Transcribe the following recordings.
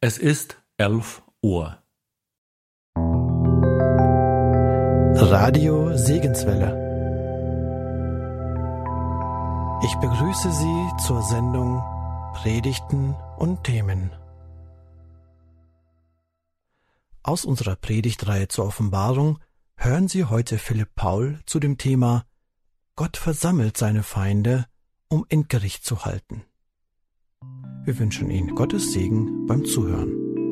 Es ist 11 Uhr. Radio Segenswelle. Ich begrüße Sie zur Sendung Predigten und Themen. Aus unserer Predigtreihe zur Offenbarung hören Sie heute Philipp Paul zu dem Thema Gott versammelt seine Feinde, um Endgericht zu halten. Wir wünschen Ihnen Gottes Segen beim Zuhören.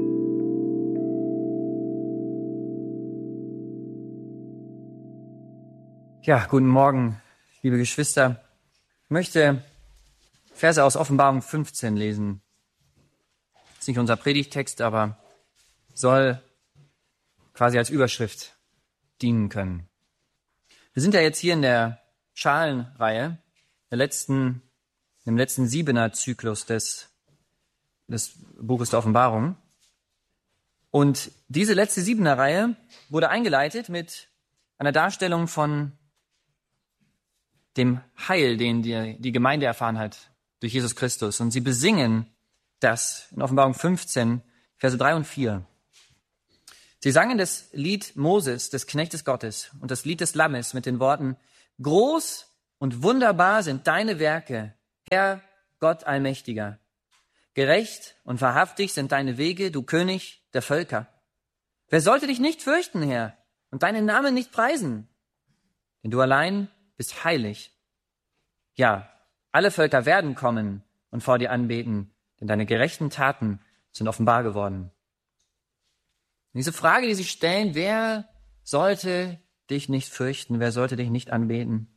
Ja, guten Morgen, liebe Geschwister. Ich möchte Verse aus Offenbarung 15 lesen. Das ist nicht unser Predigttext, aber soll quasi als Überschrift dienen können. Wir sind ja jetzt hier in der Schalenreihe, im letzten 7er-Zyklus des Buches der Offenbarung. Und diese letzte 7er-Reihe wurde eingeleitet mit einer Darstellung von dem Heil, den die Gemeinde erfahren hat durch Jesus Christus. Und sie besingen das in Offenbarung 15, Verse 3 und 4. Sie sangen das Lied Moses, des Knechtes Gottes, und das Lied des Lammes mit den Worten: Groß und wunderbar sind deine Werke, Herr Gott Allmächtiger. Gerecht und wahrhaftig sind deine Wege, du König der Völker. Wer sollte dich nicht fürchten, Herr, und deinen Namen nicht preisen? Denn du allein bist heilig. Ja, alle Völker werden kommen und vor dir anbeten, denn deine gerechten Taten sind offenbar geworden. Und diese Frage, die sie stellen, wer sollte dich nicht fürchten, wer sollte dich nicht anbeten?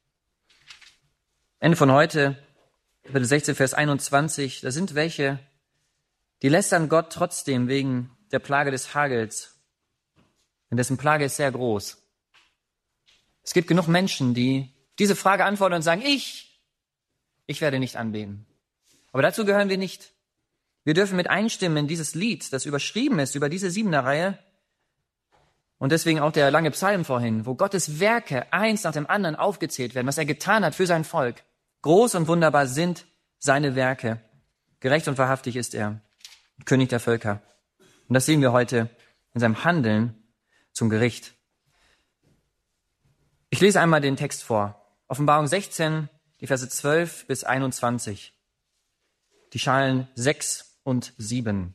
Ende von heute, Kapitel 16, Vers 21, da sind welche, die lästern Gott trotzdem wegen der Plage des Hagels, denn dessen Plage ist sehr groß. Es gibt genug Menschen, die diese Frage antworten und sagen, ich werde nicht anbeten. Aber dazu gehören wir nicht. Wir dürfen mit einstimmen in dieses Lied, das überschrieben ist über diese 7er-Reihe. Und deswegen auch der lange Psalm vorhin, wo Gottes Werke eins nach dem anderen aufgezählt werden, was er getan hat für sein Volk. Groß und wunderbar sind seine Werke. Gerecht und wahrhaftig ist er, König der Völker. Und das sehen wir heute in seinem Handeln zum Gericht. Ich lese einmal den Text vor. Offenbarung 16, die Verse 12 bis 21. Die Schalen 6 und 7.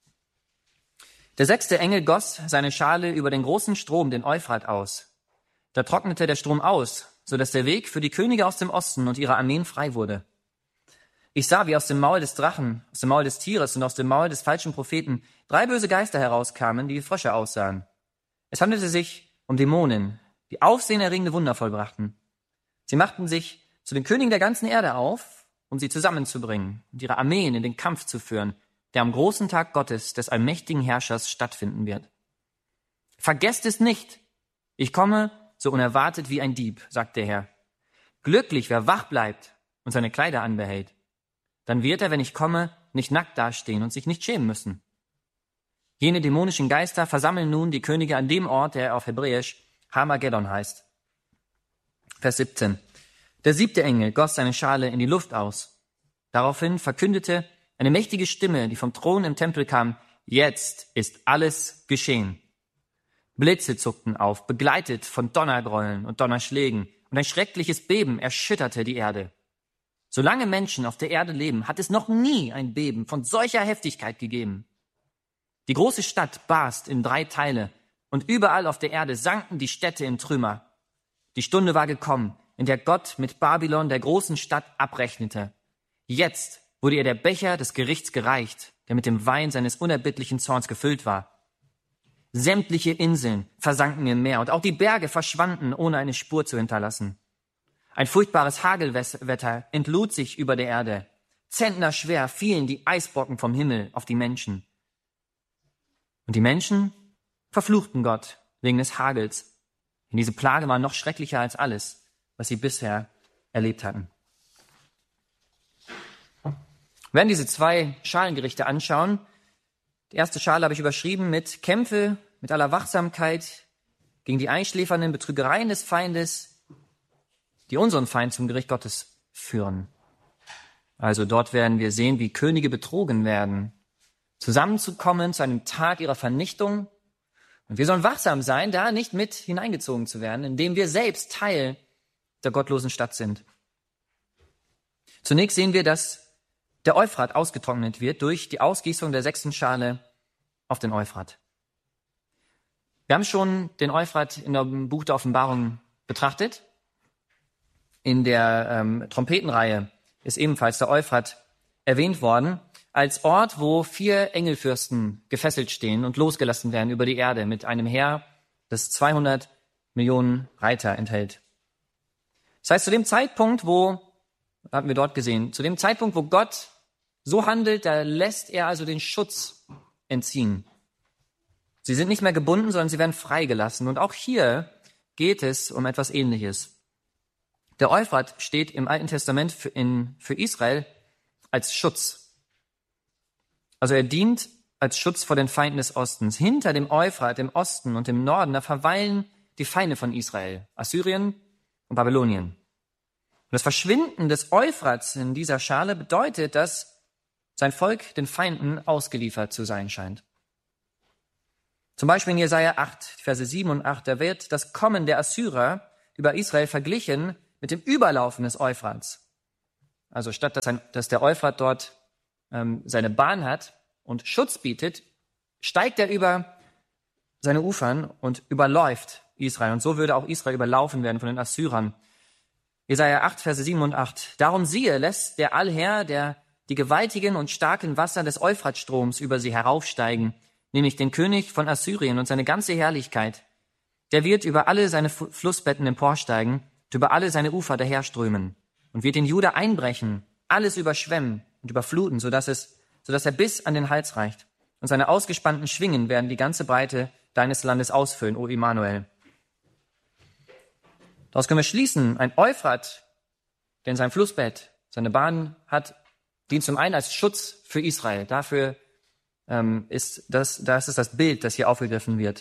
Der 6. Engel goss seine Schale über den großen Strom, den Euphrat, aus. Da trocknete der Strom aus, so dass der Weg für die Könige aus dem Osten und ihre Armeen frei wurde. Ich sah, wie aus dem Maul des Drachen, aus dem Maul des Tieres und aus dem Maul des falschen Propheten 3 böse Geister herauskamen, die wie Frösche aussahen. Es handelte sich um Dämonen, die aufsehenerregende Wunder vollbrachten. Sie machten sich zu den Königen der ganzen Erde auf, um sie zusammenzubringen und ihre Armeen in den Kampf zu führen, der am großen Tag Gottes, des allmächtigen Herrschers, stattfinden wird. Vergesst es nicht, ich komme so unerwartet wie ein Dieb, sagt der Herr. Glücklich, wer wach bleibt und seine Kleider anbehält. Dann wird er, wenn ich komme, nicht nackt dastehen und sich nicht schämen müssen. Jene dämonischen Geister versammeln nun die Könige an dem Ort, der auf Hebräisch Harmageddon heißt. Vers 17. Der 7. Engel goss seine Schale in die Luft aus. Daraufhin verkündete eine mächtige Stimme, die vom Thron im Tempel kam: Jetzt ist alles geschehen. Blitze zuckten auf, begleitet von Donnergrollen und Donnerschlägen, und ein schreckliches Beben erschütterte die Erde. Solange Menschen auf der Erde leben, hat es noch nie ein Beben von solcher Heftigkeit gegeben. Die große Stadt barst in 3 Teile, und überall auf der Erde sanken die Städte in Trümmer. Die Stunde war gekommen, in der Gott mit Babylon, der großen Stadt, abrechnete. Jetzt wurde ihr der Becher des Gerichts gereicht, der mit dem Wein seines unerbittlichen Zorns gefüllt war. Sämtliche Inseln versanken im Meer und auch die Berge verschwanden, ohne eine Spur zu hinterlassen. Ein furchtbares Hagelwetter entlud sich über der Erde. Zentnerschwer fielen die Eisbrocken vom Himmel auf die Menschen. Und die Menschen verfluchten Gott wegen des Hagels. Denn diese Plage war noch schrecklicher als alles, was sie bisher erlebt hatten. Wir werden diese 2 Schalengerichte anschauen. Die erste Schale habe ich überschrieben mit Kämpfe mit aller Wachsamkeit gegen die einschläfernden Betrügereien des Feindes, die unseren Feind zum Gericht Gottes führen. Also dort werden wir sehen, wie Könige betrogen werden, zusammenzukommen zu einem Tag ihrer Vernichtung. Und wir sollen wachsam sein, da nicht mit hineingezogen zu werden, indem wir selbst Teil der gottlosen Stadt sind. Zunächst sehen wir, dass der Euphrat ausgetrocknet wird durch die Ausgießung der 6. Schale auf den Euphrat. Wir haben schon den Euphrat in dem Buch der Offenbarung betrachtet. In der Trompetenreihe ist ebenfalls der Euphrat erwähnt worden, als Ort, wo 4 Engelfürsten gefesselt stehen und losgelassen werden über die Erde mit einem Heer, das 200 Millionen Reiter enthält. Das heißt, zu dem Zeitpunkt, haben wir dort gesehen, zu dem Zeitpunkt, wo Gott so handelt, da lässt er also den Schutz entziehen. Sie sind nicht mehr gebunden, sondern sie werden freigelassen. Und auch hier geht es um etwas Ähnliches. Der Euphrat steht im Alten Testament für Israel als Schutz. Also er dient als Schutz vor den Feinden des Ostens. Hinter dem Euphrat, im Osten und im Norden, da verweilen die Feinde von Israel, Assyrien und Babylonien. Und das Verschwinden des Euphrats in dieser Schale bedeutet, dass sein Volk den Feinden ausgeliefert zu sein scheint. Zum Beispiel in Jesaja 8, Verse 7 und 8, da wird das Kommen der Assyrer über Israel verglichen mit dem Überlaufen des Euphrats. Also statt dass der Euphrat dort seine Bahn hat und Schutz bietet, steigt er über seine Ufern und überläuft Israel. Und so würde auch Israel überlaufen werden von den Assyrern. Jesaja 8, Verse 7 und 8. Darum siehe, lässt der Allherr, der die gewaltigen und starken Wasser des Euphratstroms über sie heraufsteigen, nämlich den König von Assyrien und seine ganze Herrlichkeit. Der wird über alle seine Flussbetten emporsteigen, und über alle seine Ufer daherströmen und wird in Juda einbrechen, alles überschwemmen und überfluten, sodass er bis an den Hals reicht. Und seine ausgespannten Schwingen werden die ganze Breite deines Landes ausfüllen, o Immanuel. Daraus können wir schließen, ein Euphrat, der in seinem Flussbett seine Bahn hat, dient zum einen als Schutz für Israel. Dafür ist das Bild, das hier aufgegriffen wird.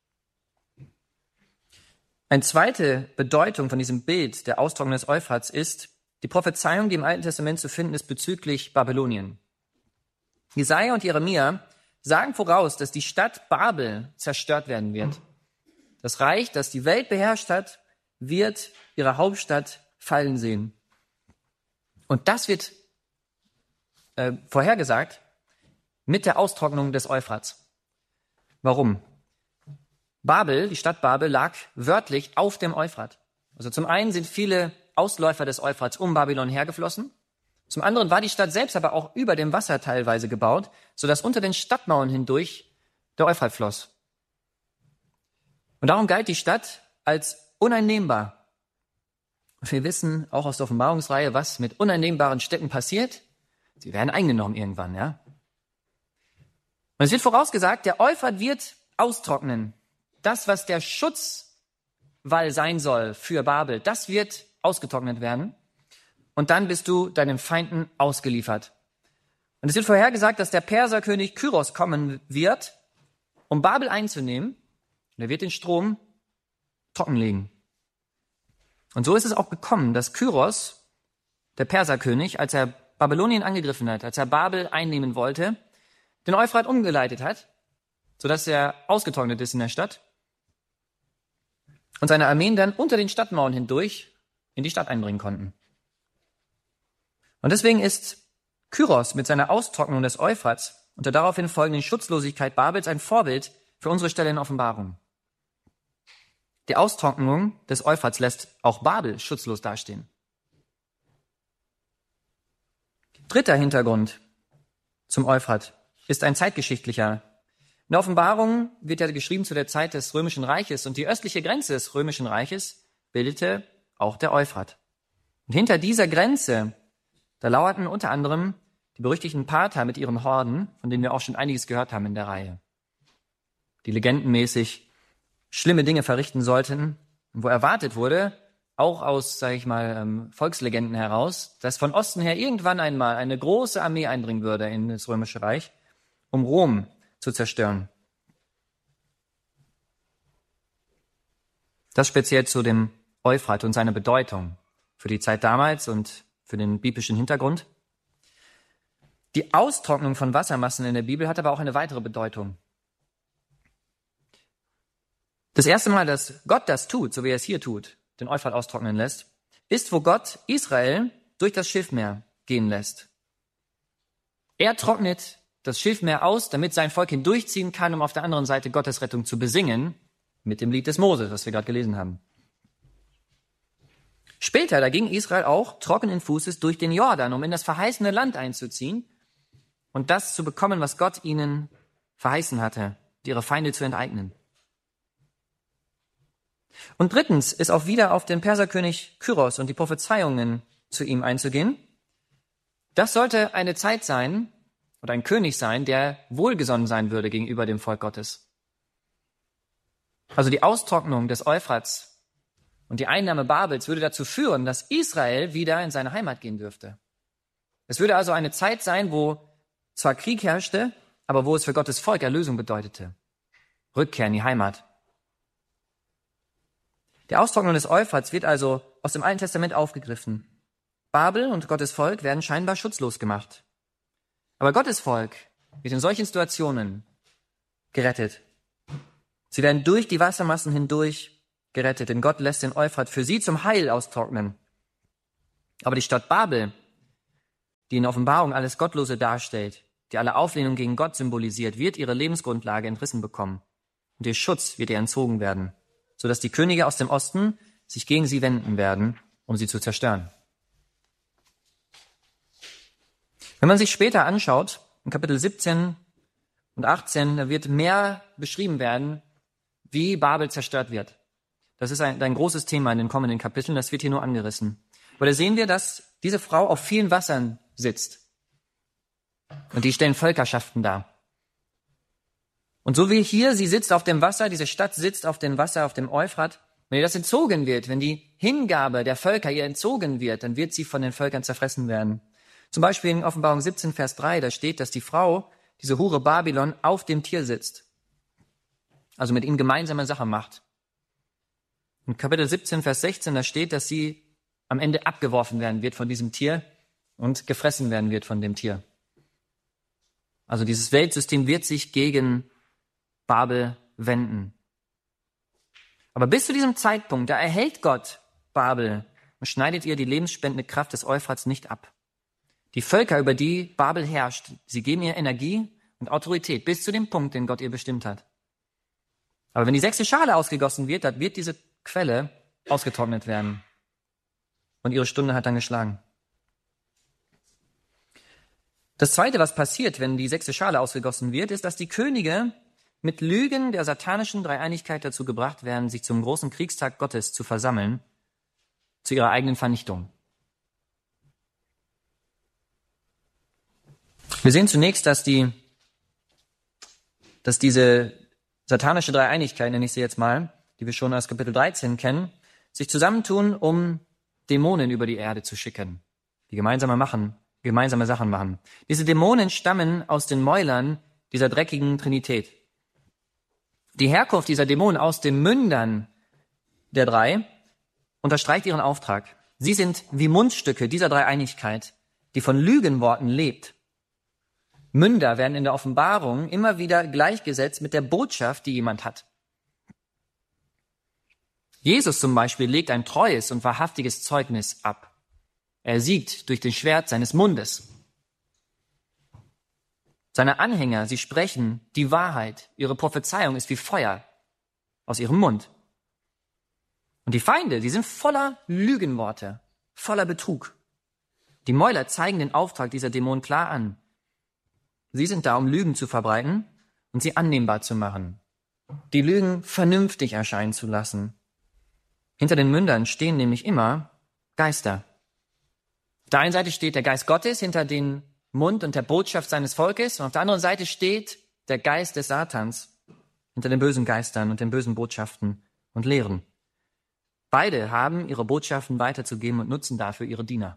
Eine zweite Bedeutung von diesem Bild der Austrocknung des Euphrats ist die Prophezeiung, die im Alten Testament zu finden ist bezüglich Babylonien. Jesaja und Jeremia sagen voraus, dass die Stadt Babel zerstört werden wird. Das Reich, das die Welt beherrscht hat, wird ihre Hauptstadt fallen sehen. Und das wird vorhergesagt mit der Austrocknung des Euphrats. Warum? Babel, die Stadt Babel, lag wörtlich auf dem Euphrat. Also zum einen sind viele Ausläufer des Euphrats um Babylon hergeflossen. Zum anderen war die Stadt selbst aber auch über dem Wasser teilweise gebaut, sodass unter den Stadtmauern hindurch der Euphrat floss. Und darum galt die Stadt als uneinnehmbar. Und wir wissen auch aus der Offenbarungsreihe, was mit uneinnehmbaren Städten passiert. Sie werden eingenommen irgendwann, ja. Und es wird vorausgesagt, der Euphrat wird austrocknen. Das, was der Schutzwall sein soll für Babel, das wird ausgetrocknet werden. Und dann bist du deinen Feinden ausgeliefert. Und es wird vorhergesagt, dass der Perserkönig Kyros kommen wird, um Babel einzunehmen. Und er wird den Strom trockenlegen. Und so ist es auch gekommen, dass Kyros, der Perserkönig, als er Babylonien angegriffen hat, als er Babel einnehmen wollte, den Euphrat umgeleitet hat, sodass er ausgetrocknet ist in der Stadt und seine Armeen dann unter den Stadtmauern hindurch in die Stadt einbringen konnten. Und deswegen ist Kyros mit seiner Austrocknung des Euphrats und der daraufhin folgenden Schutzlosigkeit Babels ein Vorbild für unsere Stelle in Offenbarung. Die Austrocknung des Euphrats lässt auch Babel schutzlos dastehen. Dritter Hintergrund zum Euphrat ist ein zeitgeschichtlicher. In der Offenbarung wird ja geschrieben zu der Zeit des Römischen Reiches und die östliche Grenze des Römischen Reiches bildete auch der Euphrat. Und hinter dieser Grenze, da lauerten unter anderem die berüchtigten Parther mit ihren Horden, von denen wir auch schon einiges gehört haben in der Reihe, die legendenmäßig schlimme Dinge verrichten sollten, wo erwartet wurde, auch aus, Volkslegenden heraus, dass von Osten her irgendwann einmal eine große Armee eindringen würde in das Römische Reich, um Rom zu zerstören. Das speziell zu dem Euphrat und seiner Bedeutung für die Zeit damals und für den biblischen Hintergrund. Die Austrocknung von Wassermassen in der Bibel hat aber auch eine weitere Bedeutung. Das erste Mal, dass Gott das tut, so wie er es hier tut, den Euphrat austrocknen lässt, ist, wo Gott Israel durch das Schilfmeer gehen lässt. Er trocknet das Schilfmeer aus, damit sein Volk hindurchziehen kann, um auf der anderen Seite Gottes Rettung zu besingen, mit dem Lied des Moses, das wir gerade gelesen haben. Später, da ging Israel auch trockenen Fußes durch den Jordan, um in das verheißene Land einzuziehen und das zu bekommen, was Gott ihnen verheißen hatte, ihre Feinde zu enteignen. Und drittens ist auch wieder auf den Perserkönig Kyros und die Prophezeiungen zu ihm einzugehen. Das sollte eine Zeit sein oder ein König sein, der wohlgesonnen sein würde gegenüber dem Volk Gottes. Also die Austrocknung des Euphrats und die Einnahme Babels würde dazu führen, dass Israel wieder in seine Heimat gehen dürfte. Es würde also eine Zeit sein, wo zwar Krieg herrschte, aber wo es für Gottes Volk Erlösung bedeutete. Rückkehr in die Heimat. Die Austrocknung des Euphrats wird also aus dem Alten Testament aufgegriffen. Babel und Gottes Volk werden scheinbar schutzlos gemacht. Aber Gottes Volk wird in solchen Situationen gerettet. Sie werden durch die Wassermassen hindurch gerettet, denn Gott lässt den Euphrat für sie zum Heil austrocknen. Aber die Stadt Babel, die in Offenbarung alles Gottlose darstellt, die alle Auflehnung gegen Gott symbolisiert, wird ihre Lebensgrundlage entrissen bekommen. Und ihr Schutz wird ihr entzogen werden, sodass die Könige aus dem Osten sich gegen sie wenden werden, um sie zu zerstören. Wenn man sich später anschaut, in Kapitel 17 und 18, da wird mehr beschrieben werden, wie Babel zerstört wird. Das ist ein großes Thema in den kommenden Kapiteln, das wird hier nur angerissen. Aber da sehen wir, dass diese Frau auf vielen Wassern sitzt. Und die stellen Völkerschaften dar. Und so wie hier, sie sitzt auf dem Wasser, diese Stadt sitzt auf dem Wasser, auf dem Euphrat, wenn ihr das entzogen wird, wenn die Hingabe der Völker ihr entzogen wird, dann wird sie von den Völkern zerfressen werden. Zum Beispiel in Offenbarung 17, Vers 3, da steht, dass die Frau, diese Hure Babylon, auf dem Tier sitzt. Also mit ihm gemeinsame Sache macht. In Kapitel 17, Vers 16, da steht, dass sie am Ende abgeworfen werden wird von diesem Tier und gefressen werden wird von dem Tier. Also dieses Weltsystem wird sich gegen Babel wenden. Aber bis zu diesem Zeitpunkt, da erhält Gott Babel und schneidet ihr die lebensspendende Kraft des Euphrats nicht ab. Die Völker, über die Babel herrscht, sie geben ihr Energie und Autorität bis zu dem Punkt, den Gott ihr bestimmt hat. Aber wenn die 6. Schale ausgegossen wird, dann wird diese Quelle ausgetrocknet werden. Und ihre Stunde hat dann geschlagen. Das Zweite, was passiert, wenn die 6. Schale ausgegossen wird, ist, dass die Könige mit Lügen der satanischen Dreieinigkeit dazu gebracht werden, sich zum großen Kriegstag Gottes zu versammeln, zu ihrer eigenen Vernichtung. Wir sehen zunächst, dass diese satanische Dreieinigkeit, nenne ich sie jetzt mal, die wir schon aus Kapitel 13 kennen, sich zusammentun, um Dämonen über die Erde zu schicken, die gemeinsame Sachen machen. Diese Dämonen stammen aus den Mäulern dieser dreckigen Trinität. Die Herkunft dieser Dämonen aus den Mündern der drei unterstreicht ihren Auftrag. Sie sind wie Mundstücke dieser Dreieinigkeit, die von Lügenworten lebt. Münder werden in der Offenbarung immer wieder gleichgesetzt mit der Botschaft, die jemand hat. Jesus zum Beispiel legt ein treues und wahrhaftiges Zeugnis ab. Er siegt durch den Schwert seines Mundes. Seine Anhänger, sie sprechen die Wahrheit. Ihre Prophezeiung ist wie Feuer aus ihrem Mund. Und die Feinde, die sind voller Lügenworte, voller Betrug. Die Mäuler zeigen den Auftrag dieser Dämonen klar an. Sie sind da, um Lügen zu verbreiten und sie annehmbar zu machen. Die Lügen vernünftig erscheinen zu lassen. Hinter den Mündern stehen nämlich immer Geister. Auf der einen Seite steht der Geist Gottes hinter den Mund und der Botschaft seines Volkes und auf der anderen Seite steht der Geist des Satans hinter den bösen Geistern und den bösen Botschaften und Lehren. Beide haben ihre Botschaften weiterzugeben und nutzen dafür ihre Diener.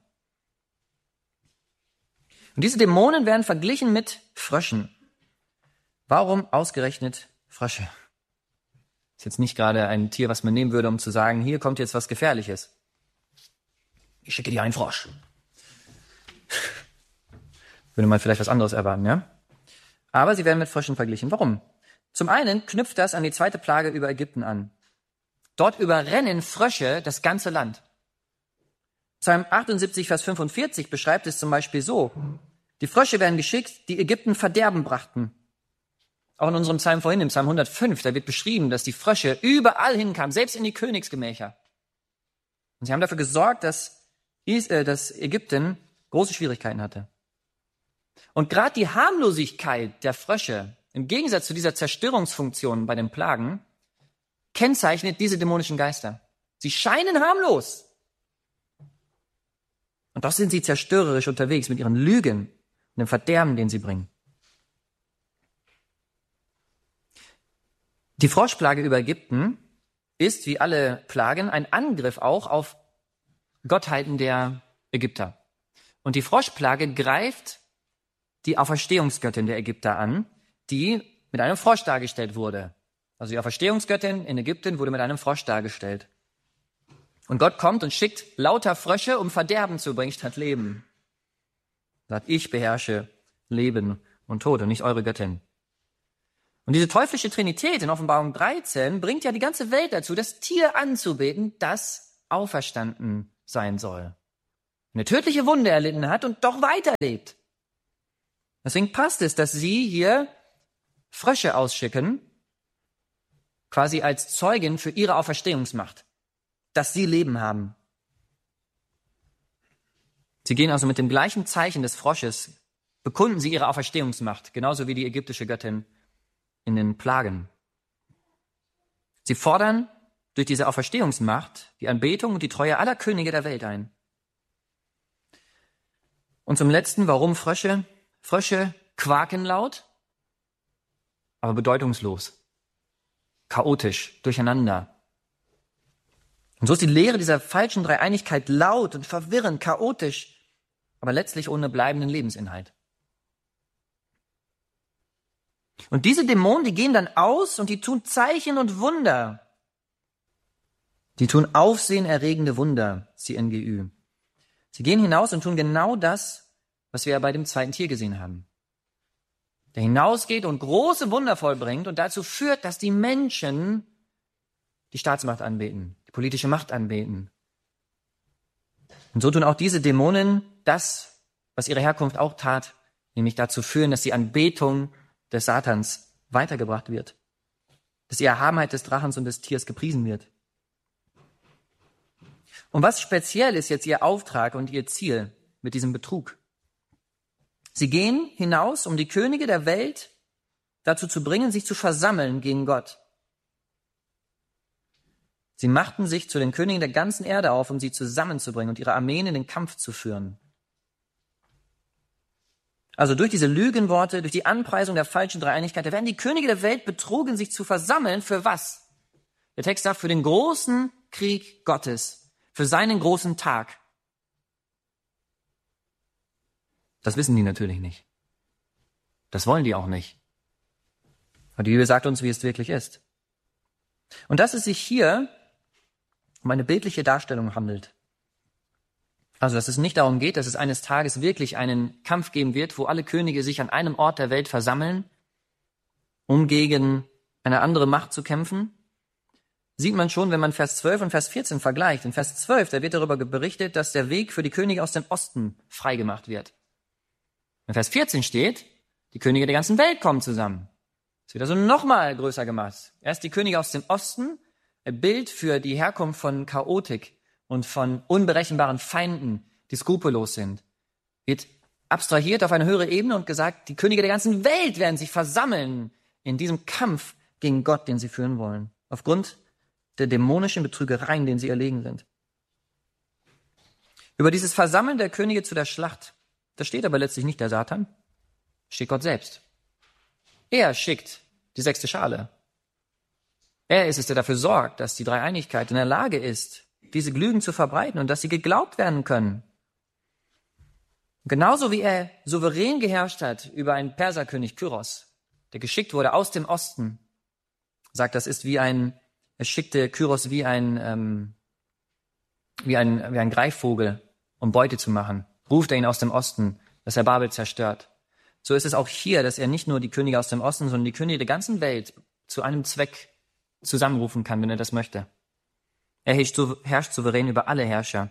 Und diese Dämonen werden verglichen mit Fröschen. Warum ausgerechnet Frösche? Ist jetzt nicht gerade ein Tier, was man nehmen würde, um zu sagen, hier kommt jetzt was Gefährliches. Ich schicke dir einen Frosch. Würde man vielleicht was anderes erwarten, ja? Aber sie werden mit Fröschen verglichen. Warum? Zum einen knüpft das an die zweite Plage über Ägypten an. Dort überrennen Frösche das ganze Land. Psalm 78, Vers 45 beschreibt es zum Beispiel so: Die Frösche werden geschickt, die Ägypten Verderben brachten. Auch in unserem Psalm vorhin, im Psalm 105, da wird beschrieben, dass die Frösche überall hinkamen, selbst in die Königsgemächer. Und sie haben dafür gesorgt, dass Ägypten große Schwierigkeiten hatte. Und gerade die Harmlosigkeit der Frösche, im Gegensatz zu dieser Zerstörungsfunktion bei den Plagen, kennzeichnet diese dämonischen Geister. Sie scheinen harmlos. Und doch sind sie zerstörerisch unterwegs mit ihren Lügen und dem Verderben, den sie bringen. Die Froschplage über Ägypten ist, wie alle Plagen, ein Angriff auch auf Gottheiten der Ägypter. Und die Froschplage greift die Auferstehungsgöttin der Ägypter an, die mit einem Frosch dargestellt wurde. Also die Auferstehungsgöttin in Ägypten wurde mit einem Frosch dargestellt. Und Gott kommt und schickt lauter Frösche, um Verderben zu bringen statt Leben. Sagt, ich beherrsche Leben und Tod und nicht eure Göttin. Und diese teuflische Trinität in Offenbarung 13 bringt ja die ganze Welt dazu, das Tier anzubeten, das auferstanden sein soll. Eine tödliche Wunde erlitten hat und doch weiterlebt. Deswegen passt es, dass sie hier Frösche ausschicken, quasi als Zeugin für ihre Auferstehungsmacht, dass sie Leben haben. Sie gehen also mit dem gleichen Zeichen des Frosches, bekunden sie ihre Auferstehungsmacht, genauso wie die ägyptische Göttin in den Plagen. Sie fordern durch diese Auferstehungsmacht die Anbetung und die Treue aller Könige der Welt ein. Und zum Letzten, warum Frösche? Frösche quaken laut, aber bedeutungslos, chaotisch, durcheinander. Und so ist die Lehre dieser falschen Dreieinigkeit laut und verwirrend, chaotisch, aber letztlich ohne bleibenden Lebensinhalt. Und diese Dämonen, die gehen dann aus und die tun Zeichen und Wunder. Die tun aufsehenerregende Wunder, CNGÜ. Sie gehen hinaus und tun genau das, was wir ja bei dem zweiten Tier gesehen haben. Der hinausgeht und große Wunder vollbringt und dazu führt, dass die Menschen die Staatsmacht anbeten, die politische Macht anbeten. Und so tun auch diese Dämonen das, was ihre Herkunft auch tat, nämlich dazu führen, dass die Anbetung des Satans weitergebracht wird, dass die Erhabenheit des Drachens und des Tiers gepriesen wird. Und was speziell ist jetzt ihr Auftrag und ihr Ziel mit diesem Betrug? Sie gehen hinaus, um die Könige der Welt dazu zu bringen, sich zu versammeln gegen Gott. Sie machten sich zu den Königen der ganzen Erde auf, um sie zusammenzubringen und ihre Armeen in den Kampf zu führen. Also durch diese Lügenworte, durch die Anpreisung der falschen Dreieinigkeit, da werden die Könige der Welt betrogen, sich zu versammeln. Für was? Der Text sagt, für den großen Krieg Gottes, für seinen großen Tag. Das wissen die natürlich nicht. Das wollen die auch nicht. Aber die Bibel sagt uns, wie es wirklich ist. Und dass es sich hier um eine bildliche Darstellung handelt. Also, dass es nicht darum geht, dass es eines Tages wirklich einen Kampf geben wird, wo alle Könige sich an einem Ort der Welt versammeln, um gegen eine andere Macht zu kämpfen. Sieht man schon, wenn man Vers 12 und Vers 14 vergleicht. In Vers 12, da wird darüber berichtet, dass der Weg für die Könige aus dem Osten freigemacht wird. In Vers 14 steht, die Könige der ganzen Welt kommen zusammen. Es wird also nochmal größer gemacht. Erst die Könige aus dem Osten, ein Bild für die Herkunft von Chaotik und von unberechenbaren Feinden, die skrupellos sind, wird abstrahiert auf eine höhere Ebene und gesagt, die Könige der ganzen Welt werden sich versammeln in diesem Kampf gegen Gott, den sie führen wollen, aufgrund der dämonischen Betrügereien, denen sie erlegen sind. Über dieses Versammeln der Könige zu der Schlacht, da steht aber letztlich nicht der Satan, steht Gott selbst. Er schickt die 6. Schale. Er ist es, der dafür sorgt, dass die Dreieinigkeit in der Lage ist, diese Lügen zu verbreiten und dass sie geglaubt werden können. Genauso wie er souverän geherrscht hat über einen Perserkönig Kyros, der geschickt wurde aus dem Osten, sagt, das ist er schickte Kyros wie ein Greifvogel, um Beute zu machen. Ruft er ihn aus dem Osten, dass er Babel zerstört. so ist es auch hier, dass er nicht nur die Könige aus dem Osten, sondern die Könige der ganzen Welt zu einem Zweck zusammenrufen kann, wenn er das möchte. Er herrscht souverän über alle Herrscher.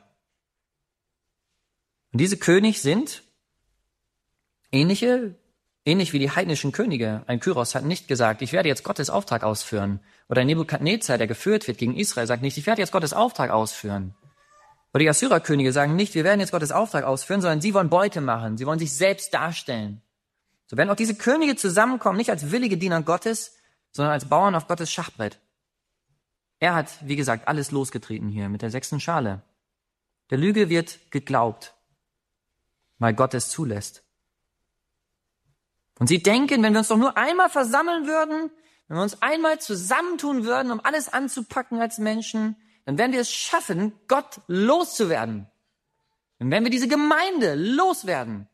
Und diese König sind ähnlich wie die heidnischen Könige. Ein Kyros hat nicht gesagt, ich werde jetzt Gottes Auftrag ausführen. Oder ein Nebukadnezar, der geführt wird gegen Israel, sagt nicht, ich werde jetzt Gottes Auftrag ausführen. Oder die Assyrerkönige sagen nicht, wir werden jetzt Gottes Auftrag ausführen, sondern sie wollen Beute machen. Sie wollen sich selbst darstellen. So werden auch diese Könige zusammenkommen, nicht als willige Diener Gottes, sondern als Bauern auf Gottes Schachbrett. Er hat, wie gesagt, alles losgetreten hier mit der 6. Schale. Der Lüge wird geglaubt, weil Gott es zulässt. Und sie denken, wenn wir uns doch nur einmal versammeln würden, wenn wir uns einmal zusammentun würden, um alles anzupacken als Menschen, dann werden wir es schaffen, Gott loszuwerden. Dann werden wir diese Gemeinde loswerden.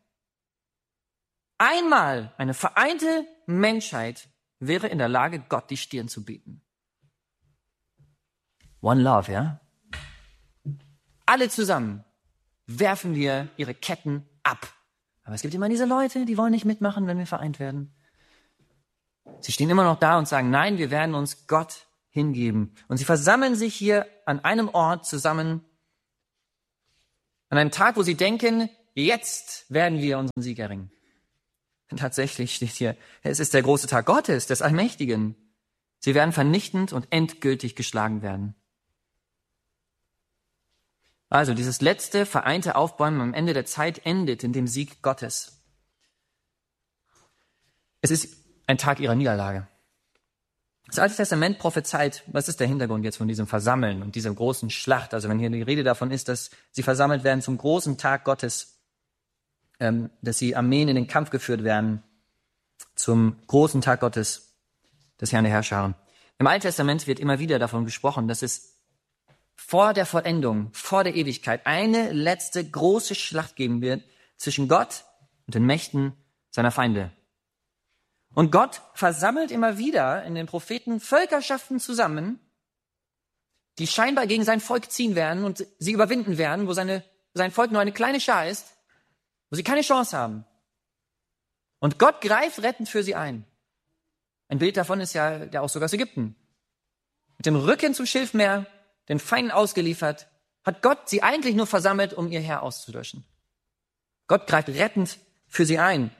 Einmal eine vereinte Menschheit wäre in der Lage, Gott die Stirn zu bieten. One Love, ja? Alle zusammen werfen wir ihre Ketten ab. Aber es gibt immer diese Leute, die wollen nicht mitmachen, wenn wir vereint werden. Sie stehen immer noch da und sagen, nein, wir werden uns Gott hingeben. Und sie versammeln sich hier an einem Ort zusammen, an einem Tag, wo sie denken, jetzt werden wir unseren Sieg erringen. Und tatsächlich steht hier, es ist der große Tag Gottes, des Allmächtigen. Sie werden vernichtend und endgültig geschlagen werden. Also dieses letzte vereinte Aufbäumen am Ende der Zeit endet in dem Sieg Gottes. Es ist ein Tag ihrer Niederlage. Das Alte Testament prophezeit, was ist der Hintergrund jetzt von diesem Versammeln und dieser großen Schlacht? Also wenn hier die Rede davon ist, dass sie versammelt werden zum großen Tag Gottes, dass die Armeen in den Kampf geführt werden, zum großen Tag Gottes, des Herrn der Herrscher. Im Alten Testament wird immer wieder davon gesprochen, dass es vor der Vollendung, vor der Ewigkeit eine letzte große Schlacht geben wird zwischen Gott und den Mächten seiner Feinde. Und Gott versammelt immer wieder in den Propheten Völkerschaften zusammen, die scheinbar gegen sein Volk ziehen werden und sie überwinden werden, wo sein Volk nur eine kleine Schar ist, wo sie keine Chance haben. Und Gott greift rettend für sie ein. Ein Bild davon ist ja der Auszug aus Ägypten. Mit dem Rücken zum Schilfmeer, den Feinden ausgeliefert, hat Gott sie eigentlich nur versammelt, um ihr Heer auszulöschen. Gott greift rettend für sie ein.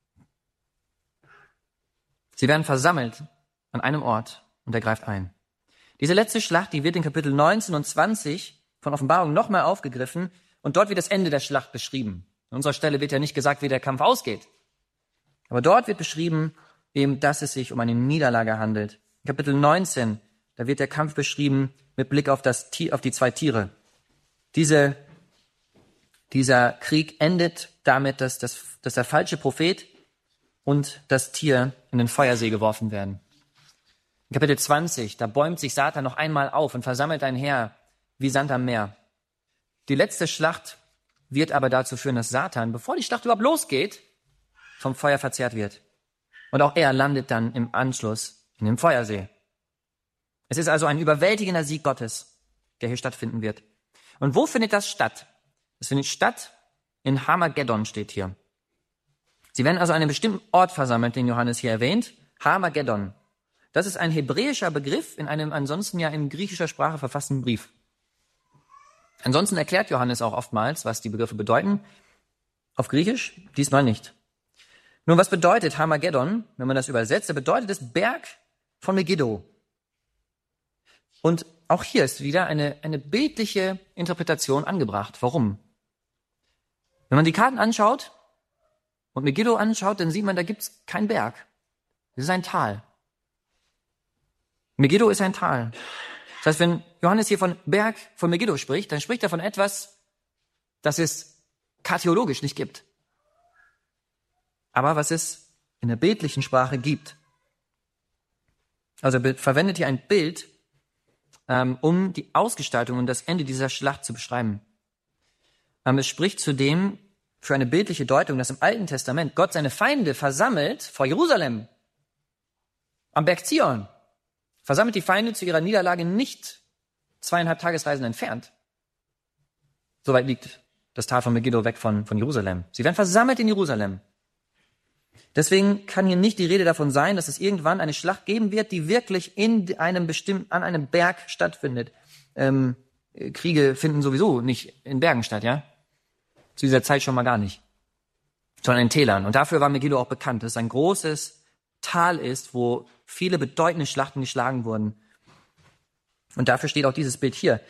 Sie werden versammelt an einem Ort und er greift ein. Diese letzte Schlacht, die wird in Kapitel 19 und 20 von Offenbarung nochmal aufgegriffen und dort wird das Ende der Schlacht beschrieben. An unserer Stelle wird ja nicht gesagt, wie der Kampf ausgeht. Aber dort wird beschrieben, eben, dass es sich um eine Niederlage handelt. In Kapitel 19, da wird der Kampf beschrieben mit Blick auf die 2 Tiere. Dieser Krieg endet damit, dass der falsche Prophet und das Tier in den Feuersee geworfen werden. In Kapitel 20, da bäumt sich Satan noch einmal auf und versammelt ein Heer wie Sand am Meer. Die letzte Schlacht wird aber dazu führen, dass Satan, bevor die Schlacht überhaupt losgeht, vom Feuer verzehrt wird. Und auch er landet dann im Anschluss in dem Feuersee. Es ist also ein überwältigender Sieg Gottes, der hier stattfinden wird. Und wo findet das statt? Es findet statt in Harmageddon, steht hier. Sie werden also an einem bestimmten Ort versammelt, den Johannes hier erwähnt. Harmageddon. Das ist ein hebräischer Begriff in einem ansonsten ja in griechischer Sprache verfassten Brief. Ansonsten erklärt Johannes auch oftmals, was die Begriffe bedeuten. Auf Griechisch, diesmal nicht. Nun, was bedeutet Harmageddon, wenn man das übersetzt? Da bedeutet es Berg von Megiddo. Und auch hier ist wieder eine bildliche Interpretation angebracht. Warum? Wenn man die Karten anschaut und Megiddo anschaut, dann sieht man, da gibt's keinen Berg. Das ist ein Tal. Megiddo ist ein Tal. Das heißt, wenn Johannes hier von Berg von Megiddo spricht, dann spricht er von etwas, das es kartologisch nicht gibt. Aber was es in der bildlichen Sprache gibt. Also er verwendet hier ein Bild, um die Ausgestaltung und das Ende dieser Schlacht zu beschreiben. Es spricht zudem für eine bildliche Deutung, dass im Alten Testament Gott seine Feinde versammelt vor Jerusalem, am Berg Zion. Versammelt die Feinde zu ihrer Niederlage nicht 2,5 Tagesreisen entfernt. Soweit liegt das Tal von Megiddo weg von Jerusalem. Sie werden versammelt in Jerusalem. Deswegen kann hier nicht die Rede davon sein, dass es irgendwann eine Schlacht geben wird, die wirklich an einem Berg stattfindet. Kriege finden sowieso nicht in Bergen statt, ja? Zu dieser Zeit schon mal gar nicht. Sondern in Tälern. Und dafür war Megiddo auch bekannt, dass es ein großes Tal ist, wo viele bedeutende Schlachten geschlagen wurden. Und dafür steht auch dieses Bild hier.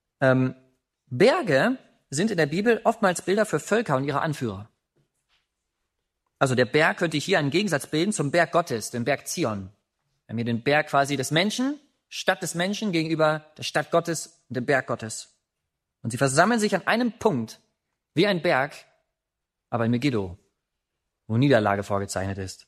Berge sind in der Bibel oftmals Bilder für Völker und ihre Anführer. Also der Berg könnte hier einen Gegensatz bilden zum Berg Gottes, dem Berg Zion. Wir haben hier den Berg quasi des Menschen, Stadt des Menschen gegenüber der Stadt Gottes und dem Berg Gottes. Und sie versammeln sich an einem Punkt, wie ein Berg, aber in Megiddo, wo Niederlage vorgezeichnet ist.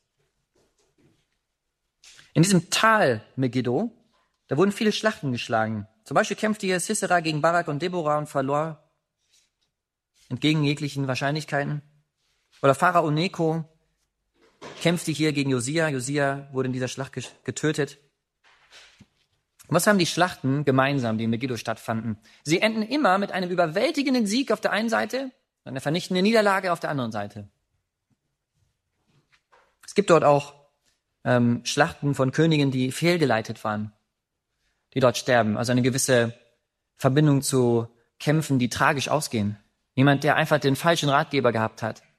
In diesem Tal Megiddo, da wurden viele Schlachten geschlagen. Zum Beispiel kämpfte hier Sisera gegen Barak und Deborah und verlor, entgegen jeglichen Wahrscheinlichkeiten. Oder Pharao Neko kämpfte hier gegen Josia. Josia wurde in dieser Schlacht getötet. Und was haben die Schlachten gemeinsam, die in Megiddo stattfanden? Sie enden immer mit einem überwältigenden Sieg auf der einen Seite und einer vernichtenden Niederlage auf der anderen Seite. Es gibt dort auch Schlachten von Königen, die fehlgeleitet waren, die dort sterben. Also eine gewisse Verbindung zu Kämpfen, die tragisch ausgehen. Jemand, der einfach den falschen Ratgeber gehabt hat.